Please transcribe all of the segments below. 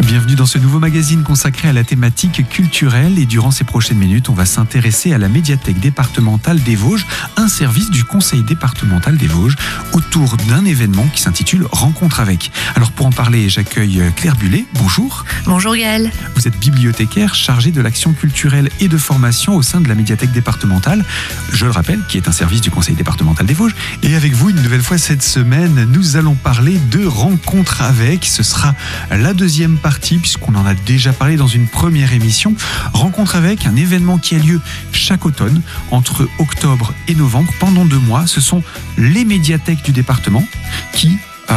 Bienvenue dans ce nouveau magazine consacré à la thématique culturelle et durant ces prochaines minutes, on va s'intéresser à la médiathèque départementale des Vosges, un service du conseil départemental des Vosges autour d'un événement qui s'intitule Rencontre avec. Alors pour en parler, j'accueille Claire Bullet. Bonjour. Bonjour Gaël. Vous êtes bibliothécaire chargée de l'action culturelle et de formation au sein de la médiathèque départementale, je le rappelle, qui est un service du conseil départemental des Vosges. Et avec vous, une nouvelle fois cette semaine, nous allons parler de Rencontre avec. Ce sera la deuxième partie puisqu'on en a déjà parlé dans une première émission. Rencontre avec, un événement qui a lieu chaque automne entre octobre et novembre. Pendant 2 mois, ce sont les médiathèques du département qui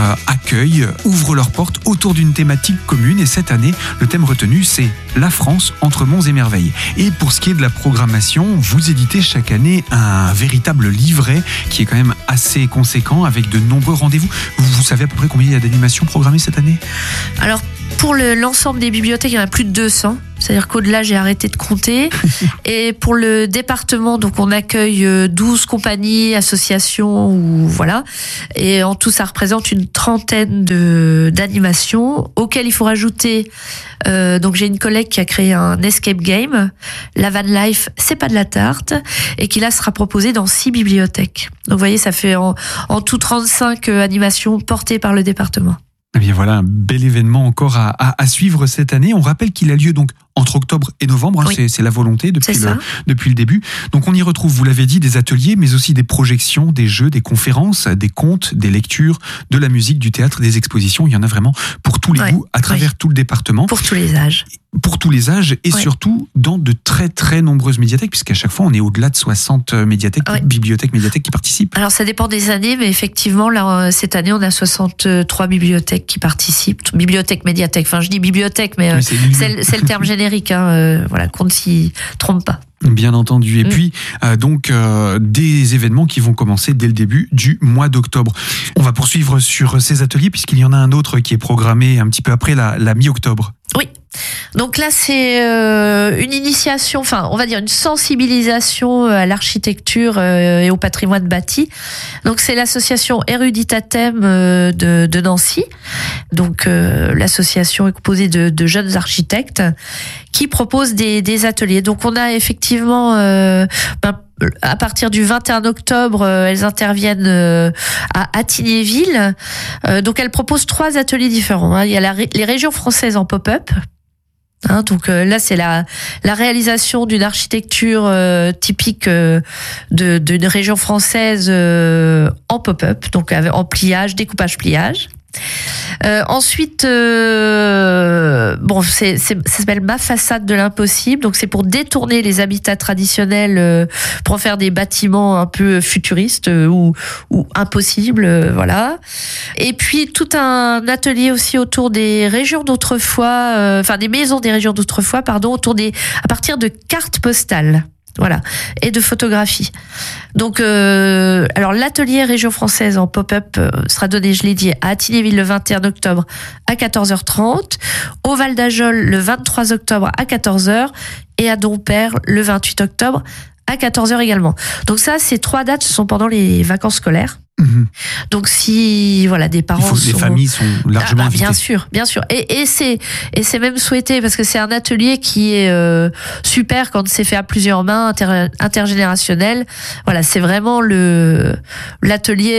ouvrent leurs portes autour d'une thématique commune. Et cette année, le thème retenu, c'est la France entre monts et merveilles. Et pour ce qui est de la programmation, vous éditez chaque année un véritable livret qui est quand même assez conséquent avec de nombreux rendez-vous. Vous savez à peu près combien il y a d'animations programmées cette année ? Alors, pour l'ensemble des bibliothèques, il y en a plus de 200. C'est-à-dire qu'au-delà, j'ai arrêté de compter. Et pour le département, donc on accueille 12 compagnies, associations, ou voilà. Et en tout, ça représente une trentaine d'animations auxquelles il faut rajouter. Donc j'ai une collègue qui a créé un escape game, la Van Life, c'est pas de la tarte, et qui là sera proposé dans 6 bibliothèques. Donc vous voyez, ça fait en tout 35 animations portées par le département. Eh bien voilà, un bel événement encore à suivre cette année. On rappelle qu'il a lieu donc entre octobre et novembre, oui. C'est la volonté depuis le début. Donc on y retrouve, vous l'avez dit, des ateliers, mais aussi des projections, des jeux, des conférences, des contes, des lectures, de la musique, du théâtre, des expositions. Il y en a vraiment pour tous les goûts, à travers tout le département. Pour tous les âges. Pour tous les âges et surtout dans de très très nombreuses médiathèques, puisqu'à chaque fois on est au-delà de 60 médiathèques, bibliothèques qui participent. Alors ça dépend des années, mais effectivement là, cette année on a 63 bibliothèques qui participent. Bibliothèques, médiathèques, enfin je dis bibliothèque, mais c'est le terme générique, voilà, qu'on ne s'y trompe pas. Bien entendu. Et puis, des événements qui vont commencer dès le début du mois d'octobre. On va poursuivre sur ces ateliers puisqu'il y en a un autre qui est programmé un petit peu après la mi-octobre. Oui. Donc là, c'est une initiation, enfin, on va dire une sensibilisation à l'architecture et au patrimoine bâti. Donc c'est l'association Eruditatem de Nancy. Donc l'association est composée de jeunes architectes qui proposent des ateliers. Donc on a effectivement à partir du 21 octobre, elles interviennent à Attignéville. Donc elles proposent 3 ateliers différents. Il y a les régions françaises en pop-up. Donc là, c'est la réalisation d'une architecture typique d'une région française en pop-up, donc en pliage, découpage-pliage. Ensuite, ça s'appelle Ma façade de l'impossible. Donc c'est pour détourner les habitats traditionnels pour en faire des bâtiments un peu futuristes ou impossibles, voilà. Et puis tout un atelier aussi autour des régions d'autrefois, des maisons des régions d'autrefois, à partir de cartes postales. Voilà, et de photographie. Donc, alors l'atelier région française en pop-up sera donné, je l'ai dit, à Attignéville le 21 octobre à 14h30, au Val d'Ajol le 23 octobre à 14h et à Dompierre le 28 octobre à 14h également. Donc ça, ces 3 dates, ce sont pendant les vacances scolaires. Donc si des parents les familles sont largement invitées. Bien sûr et c'est même souhaité parce que c'est un atelier qui est super quand c'est fait à plusieurs mains, intergénérationnel. Voilà, c'est vraiment l'atelier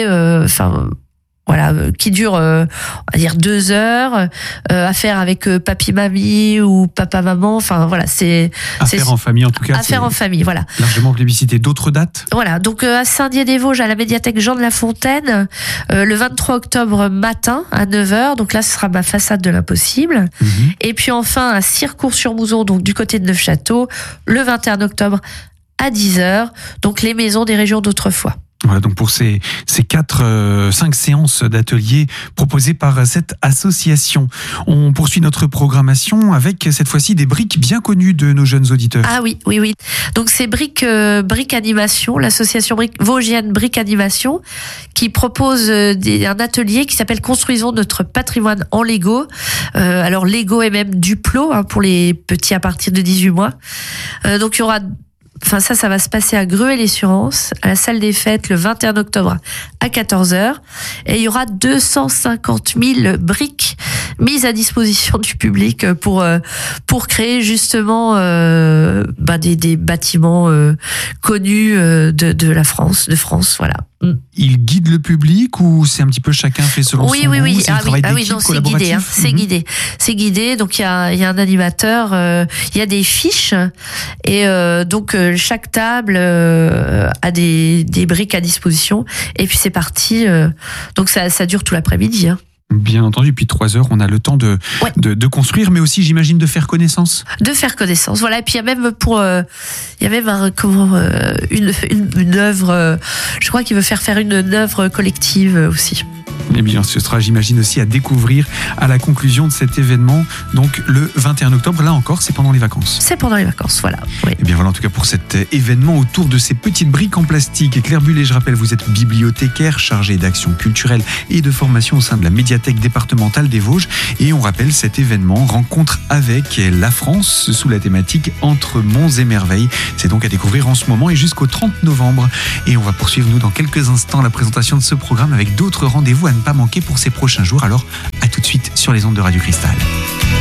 qui dure, on va dire 2 heures, à faire avec papy mamie ou papa maman. Enfin voilà, c'est faire en famille en tout cas. À faire en famille, voilà. Largement plébiscité. D'autres dates ? Voilà, donc à Saint-Dié-des-Vosges, à la médiathèque Jean de La Fontaine, le 23 octobre matin à 9h. Donc là, ce sera Ma façade de l'impossible. Et puis enfin à Circourt-sur-Mouzon, donc du côté de Neufchâteau, le 21 octobre à 10h. Donc les maisons des régions d'autrefois. Voilà donc pour ces 5 séances d'ateliers proposées par cette association. On poursuit notre programmation avec cette fois-ci des briques bien connues de nos jeunes auditeurs. Ah oui. Donc c'est Briques Animation, l'association vosgienne Briques Animation, qui propose un atelier qui s'appelle Construisons notre patrimoine en Lego. Alors Lego et même Duplo pour les petits à partir de 18 mois. Donc il y aura ça va se passer à Gruet-les-Surences, à la salle des fêtes, le 21 octobre à 14h. Et il y aura 250 000 briques mises à disposition du public pour créer justement des bâtiments connus de la France, voilà. Il guide le public ou c'est un petit peu chacun fait selon son goût? Oui. Non, c'est guidé. C'est guidé. Donc il y a un animateur, il y a des fiches et donc chaque table a des briques à disposition et puis c'est parti. Donc ça dure tout l'après-midi. Bien entendu, puis 3 heures, on a le temps de construire, mais aussi, j'imagine, de faire connaissance. De faire connaissance, voilà. Et puis il y a même une œuvre. Je crois qu'il veut faire une œuvre collective aussi. Eh bien, ce sera, j'imagine, aussi à découvrir à la conclusion de cet événement, donc le 21 octobre. Là encore, c'est pendant les vacances. C'est pendant les vacances, voilà. Oui. Eh bien, voilà en tout cas pour cet événement autour de ces petites briques en plastique. Claire Bullet, je rappelle, vous êtes bibliothécaire chargée d'action culturelle et de formation au sein de la médiathèque départementale des Vosges. Et on rappelle cet événement Rencontre avec la France sous la thématique Entre monts et merveilles. C'est donc à découvrir en ce moment et jusqu'au 30 novembre. Et on va poursuivre, nous, dans quelques instants, la présentation de ce programme avec d'autres rendez-vous à ne pas manquer pour ces prochains jours. Alors, à tout de suite sur les ondes de Radio Cristal.